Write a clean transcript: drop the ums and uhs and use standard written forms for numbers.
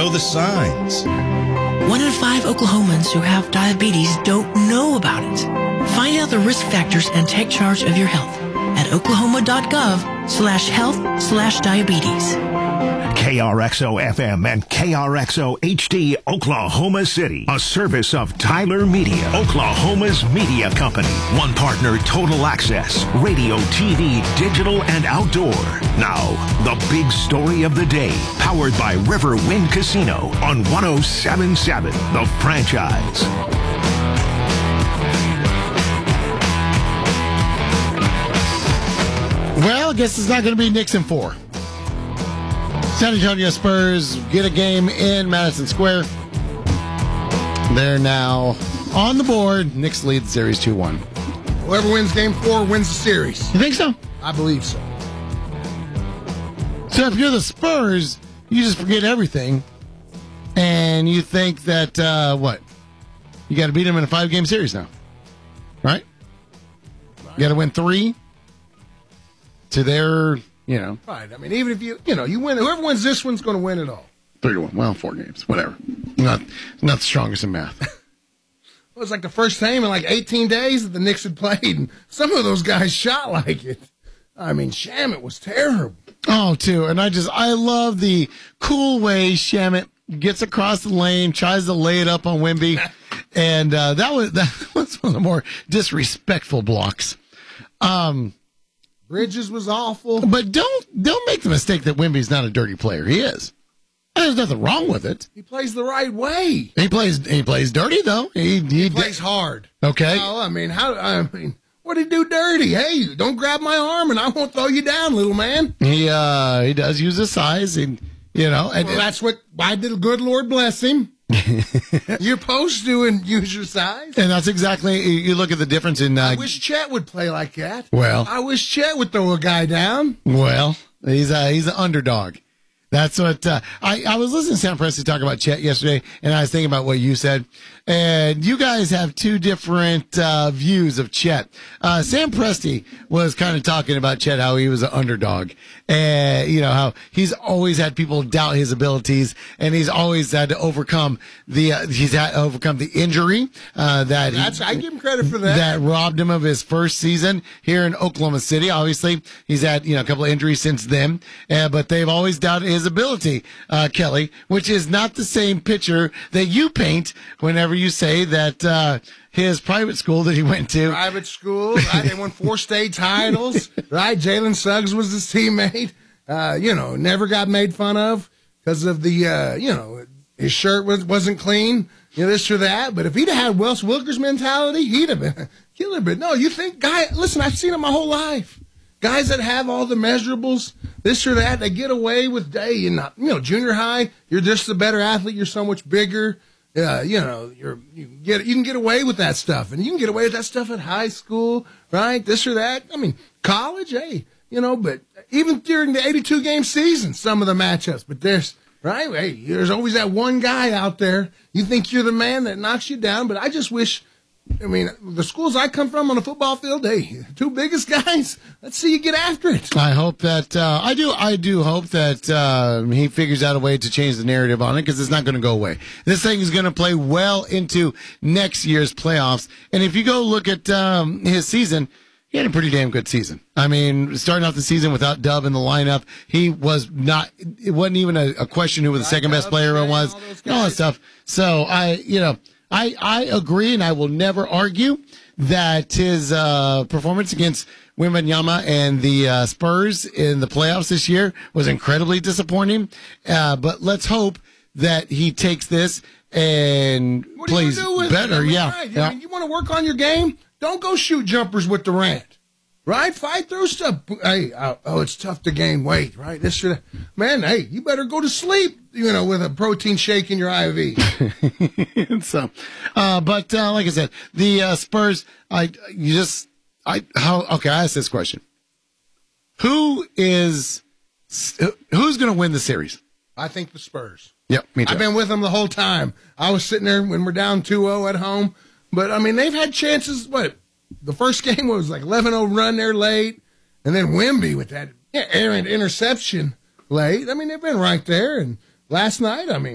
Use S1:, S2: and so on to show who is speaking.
S1: know the signs.
S2: 1 in 5 Oklahomans who have diabetes don't know about it. Find out the risk factors and take charge of your health at oklahoma.gov/health/diabetes.
S3: KRXO FM and KRXO HD Oklahoma City, a service of Tyler Media, Oklahoma's media company. One partner, Total Access, radio, TV, digital, and outdoor. Now, the big story of the day, powered by Riverwind Casino on 107.7, The Franchise.
S4: Well, I guess it's not going to be Knicks in 4. San Antonio Spurs get a game in Madison Square. They're now on the board. Knicks lead the series 2-1.
S5: Whoever wins game 4 wins the series.
S4: You think so?
S5: I believe so.
S4: So if you're the Spurs, you just forget everything. And you think that, what? You got to beat them in a 5-game series now. Right? You got to win 3 to their...
S5: Right. I mean, even if you win, whoever wins this one's going to win it all.
S4: 3-1. Well, 4 games. Whatever. Not the strongest in math.
S5: It was like the first time in like 18 days that the Knicks had played, and some of those guys shot like it. I mean, Shamet was terrible.
S4: Oh, too. And I love the cool way Shamet gets across the lane, tries to lay it up on Wemby. And that was one of the more disrespectful blocks.
S5: Bridges was awful.
S4: But don't make the mistake that Wemby's not a dirty player. He is. There's nothing wrong with it.
S5: He plays the right way.
S4: He plays dirty though. He
S5: plays hard.
S4: Okay.
S5: Well, what did he do dirty? Hey, don't grab my arm and I won't throw you down, little man.
S4: He does use his size, and
S5: that's what why did good Lord bless him. You're supposed to and use your size.
S4: And that's exactly, you look at the difference in...
S5: I wish Chet would play like that.
S4: Well.
S5: I wish Chet would throw a guy down.
S4: Well, he's an underdog. That's what... I was listening to Sam Presti talk about Chet yesterday, and I was thinking about what you said. And you guys have 2 different views of Chet. Sam Presti was kind of talking about Chet, how he was an underdog. And, how he's always had people doubt his abilities, and he's always had to overcome the injury
S5: I give him credit for that.
S4: That robbed him of his first season here in Oklahoma City. Obviously, he's had a couple of injuries since then, but they've always doubted his ability, Kelly, which is not the same picture that you paint whenever you say that his private school that he went to.
S5: Private school, right? They won 4 state titles, right? Jalen Suggs was his teammate. Never got made fun of because of the, his shirt wasn't clean, this or that. But if he'd had Wes Wilker's mentality, he'd have been a killer. But no, you think, listen, I've seen it my whole life. Guys that have all the measurables, this or that, they get away with junior high, you're just a better athlete, you're so much bigger. You can get away with that stuff, and you can get away with that stuff at high school, right? This or that. I mean, college, but even during the 82-game season, some of the matchups. But there's always that one guy out there. You think you're the man that knocks you down, but I just wish. I mean, the schools I come from on the football field, hey, 2 biggest guys, let's see you get after it.
S4: I hope that, I do hope that he figures out a way to change the narrative on it, because it's not going to go away. This thing is going to play well into next year's playoffs. And if you go look at his season, he had a pretty damn good season. I mean, starting off the season without Dub in the lineup, it wasn't even a question who the second best player was, and all that stuff. So I agree, and I will never argue that his performance against Wembanyama and the Spurs in the playoffs this year was incredibly disappointing. But let's hope that he takes this and plays better. Yeah.
S5: Right. Yeah. You want to work on your game? Don't go shoot jumpers with Durant. Right? Fight through stuff. Hey, it's tough to gain weight, right? Man, hey, you better go to sleep, with a protein shake in your IV.
S4: So, but like I said, the Spurs, I ask this question. Who's going to win the series?
S5: I think the Spurs.
S4: Yep, me too.
S5: I've been with them the whole time. I was sitting there when we're down 2-0 at home. But, I mean, they've had chances, the first game was like 11-0 run there late, and then Wemby with that errant interception late. I mean, they've been right there. And last night,